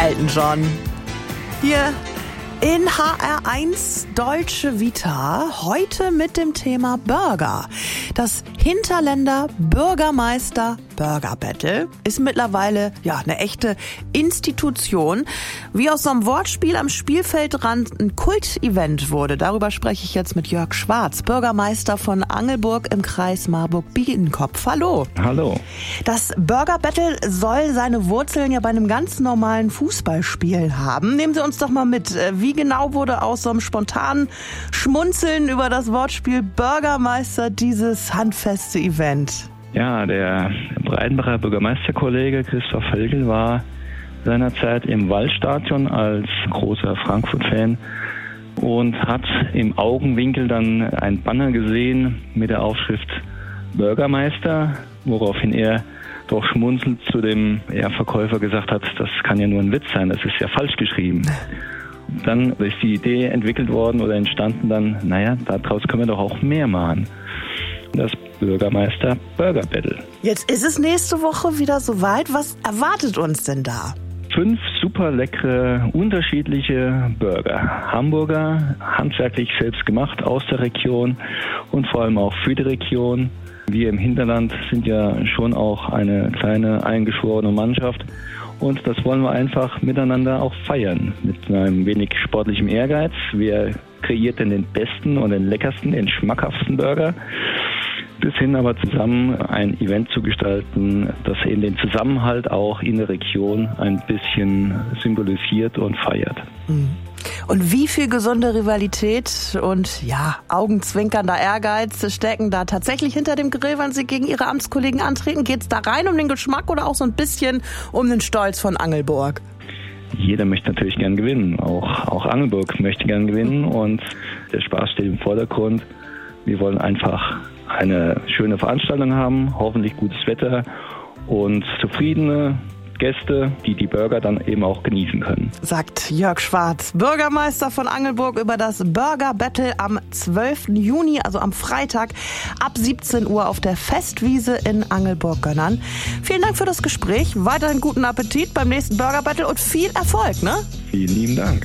Elton John. Hier in HR1 Deutsche Vita, heute mit dem Thema Burger. Das Hinterländer Bürgermeister Burger Battle ist mittlerweile eine echte Institution. Wie aus so einem Wortspiel am Spielfeldrand ein Kult-Event wurde, darüber spreche ich jetzt mit Jörg Schwarz, Bürgermeister von Angelburg im Kreis Marburg-Biedenkopf. Hallo. Hallo. Das Burger Battle soll seine Wurzeln ja bei einem ganz normalen Fußballspiel haben. Nehmen Sie uns doch mal mit. Wie genau wurde aus so einem spontanen Schmunzeln über das Wortspiel Bürgermeister dieses handfeste Event? Ja, der Breidenbacher Bürgermeisterkollege Christoph Völgel war seinerzeit im Waldstadion als großer Frankfurt-Fan und hat im Augenwinkel dann ein Banner gesehen mit der Aufschrift Bürgermeister, woraufhin er doch schmunzelnd zu dem Verkäufer gesagt hat, das kann ja nur ein Witz sein, das ist ja falsch geschrieben. Dann ist die Idee entwickelt worden oder entstanden dann, daraus können wir doch auch mehr machen. Das Bürgermeister Burger Battle. Jetzt ist es nächste Woche wieder soweit. Was erwartet uns denn da? 5 super leckere, unterschiedliche Burger. Hamburger, handwerklich selbst gemacht aus der Region und vor allem auch für die Region. Wir im Hinterland sind ja schon auch eine kleine eingeschworene Mannschaft. Und das wollen wir einfach miteinander auch feiern. Mit einem wenig sportlichem Ehrgeiz. Wer kreiert denn den besten und den leckersten, den schmackhaftesten Burger? Bis hin aber zusammen ein Event zu gestalten, das eben den Zusammenhalt auch in der Region ein bisschen symbolisiert und feiert. Und wie viel gesunde Rivalität und augenzwinkernder Ehrgeiz stecken da tatsächlich hinter dem Grill, wenn Sie gegen Ihre Amtskollegen antreten? Geht es da rein um den Geschmack oder auch so ein bisschen um den Stolz von Angelburg? Jeder möchte natürlich gern gewinnen. Auch Angelburg möchte gern gewinnen und der Spaß steht im Vordergrund. Wir wollen einfach eine schöne Veranstaltung haben, hoffentlich gutes Wetter und zufriedene Gäste, die die Burger dann eben auch genießen können. Sagt Jörg Schwarz, Bürgermeister von Angelburg, über das Burger Battle am 12. Juni, also am Freitag ab 17 Uhr auf der Festwiese in Angelburg-Gönnern. Vielen Dank für das Gespräch, weiterhin guten Appetit beim nächsten Burger Battle und viel Erfolg, ne? Vielen lieben Dank.